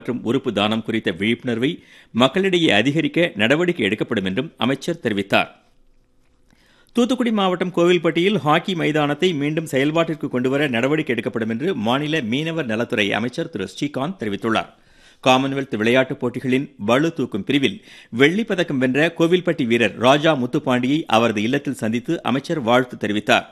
மற்றும் உறுப்பு தானம் குறித்த விழிப்புணர்வை மக்களிடையே அதிகரிக்க நடவடிக்கை எடுக்கப்படும் என்றும் அமைச்சர் தெரிவித்தார். தூத்துக்குடி மாவட்டம் கோவில்பட்டியில் ஹாக்கி மைதானத்தை மீண்டும் செயல்பாட்டிற்கு கொண்டுவர நடவடிக்கை எடுக்கப்படும் என்று மாநில மீனவர் நலத்துறை அமைச்சர் திரு ஸ்ரீகாந்த் தெரிவித்துள்ளார். காமன்வெல்த் விளையாட்டுப் போட்டிகளின் பளு தூக்கும் பிரிவில் வெள்ளிப் பதக்கம் வென்ற கோவில்பட்டி வீரர் ராஜா முத்துப்பாண்டியை அவரது இல்லத்தில் சந்தித்து அமைச்சர் வாழ்த்து தெரிவித்தார்.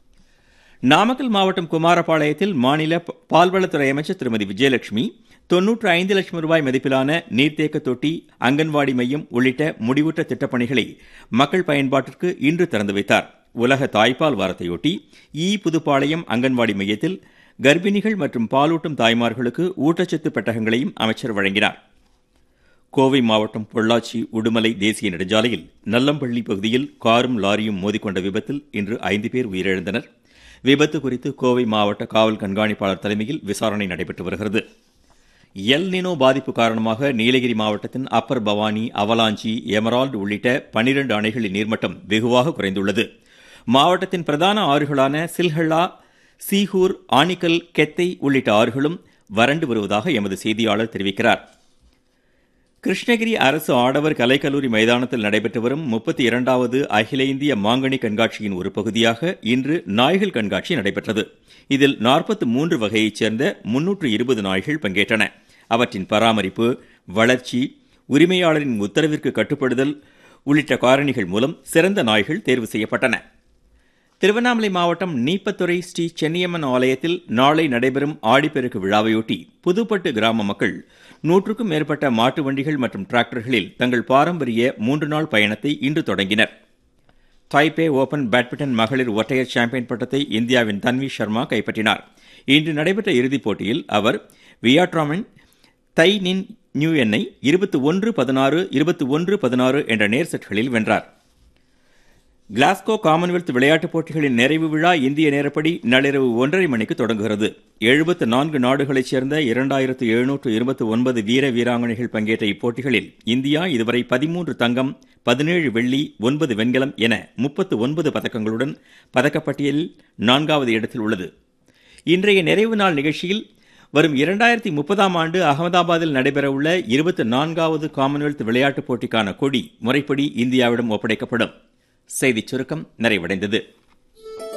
நாமக்கல் மாவட்டம் குமாரபாளையத்தில் மாநில பால்வளத்துறை அமைச்சர் திருமதி விஜயலட்சுமி 95 லட்சம் ரூபாய் மதிப்பிலான நீர்த்தேக்க தொட்டி, அங்கன்வாடி மையம் உள்ளிட்ட முடிவுற்ற திட்டப்பணிகளை மக்கள் பயன்பாட்டிற்கு இன்று திறந்து வைத்தார். உலக தாய்ப்பால் வாரத்தையொட்டி புதுப்பாளையம் அங்கன்வாடி மையத்தில் கர்ப்பிணிகள் மற்றும் பாலூட்டும் தாய்மார்களுக்கு ஊட்டச்சத்து பெட்டகங்களையும் அமைச்சர் வழங்கினார். கோவை மாவட்டம் பொள்ளாச்சி உடுமலை தேசிய நெடுஞ்சாலையில் நல்லம்பள்ளி பகுதியில் காரும் லாரியும் மோதிக்கொண்ட விபத்தில் இன்று 5 பேர் உயிரிழந்தனர். விபத்து குறித்து கோவை மாவட்ட காவல் கண்காணிப்பாளர் தலைமையில் விசாரணை நடைபெற்று வருகிறது. எல் நினோ பாதிப்பு காரணமாக நீலகிரி மாவட்டத்தின் அப்பர் பவானி, அவலாஞ்சி, எமரால்டு உள்ளிட்ட 12 அணைகளின் நீர்மட்டம் வெகுவாக குறைந்துள்ளது. மாவட்டத்தின் பிரதான ஆறுகளான சில்ஹல்லா, சீகூர், ஆணிக்கல், கெத்தை உள்ளிட்ட ஆறுகளும் வறண்டு வருவதாக எமது செய்தியாளர் தெரிவிக்கிறார். கிருஷ்ணகிரி அரசு ஆடவர் கலைக்கல்லூரி மைதானத்தில் நடைபெற்று வரும் 32வது அகில இந்திய மாங்கனி கண்காட்சியின் ஒரு பகுதியாக இன்று நாய்கள் கண்காட்சி நடைபெற்றது. இதில் 43 வகையைச் சேர்ந்த 320 நாய்கள் பங்கேற்றன. அவற்றின் பராமரிப்பு, வளர்ச்சி, உரிமையாளரின் உத்தரவிற்கு கட்டுப்படுதல் உள்ளிட்ட காரணிகள் மூலம் சிறந்த நாய்கள் தேர்வு செய்யப்பட்டன. திருவண்ணாமலை மாவட்டம் நீப்பத்துறை ஸ்ரீ சென்னியம்மன் ஆலயத்தில் நாளை நடைபெறும் ஆடிப்பெருக்கு விழாவையொட்டி புதுப்பட்டு கிராம மக்கள் 100க்கும் மேற்பட்ட மாட்டு வண்டிகள் மற்றும் டிராக்டர்களில் தங்கள் பாரம்பரிய 3 நாள் பயணத்தை இன்று தொடங்கினர். தைபே ஓபன் பேட்மிண்டன் மகளிர் ஒற்றையர் சாம்பியன் பட்டத்தை இந்தியாவின் தன்வி சர்மா கைப்பற்றினார். இன்று நடைபெற்ற இறுதிப் போட்டியில் அவர் வியட்நாமின் தை நின் நியூயனை 21-16, 21-16 என்ற நேர் செட்களில் வென்றார். கிளாஸ்கோ காமன்வெல்த் விளையாட்டுப் போட்டிகளின் நிறைவு விழா இந்திய நேரப்படி நள்ளிரவு 1:30 மணிக்கு தொடங்குகிறது. 74 நாடுகளைச் சேர்ந்த 2729 வீர வீராங்கனைகள் பங்கேற்ற இப்போட்டிகளில் இந்தியா இதுவரை 13 தங்கம், 17 வெள்ளி, 9 வெண்கலம் என 39 பதக்கங்களுடன் பதக்கப்பட்டியலில் 4வது இடத்தில் உள்ளது. இன்றைய நிறைவு நாள் நிகழ்ச்சியில் வரும் 2030ஆம் ஆண்டு அகமதாபாத்தில் நடைபெறவுள்ள 24வது காமன்வெல்த் விளையாட்டுப் போட்டிக்கான கொடி முறைப்படி இந்தியாவிடம் ஒப்படைக்கப்படும். செய்திச் சுருக்கம் நிறைவடைந்தது.